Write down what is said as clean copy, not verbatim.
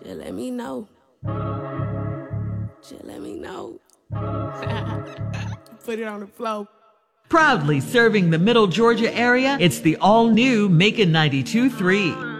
Just let me know. Just let me know. Put it on the floor. Proudly serving the Middle Georgia area, it's the all-new Macon 92.3.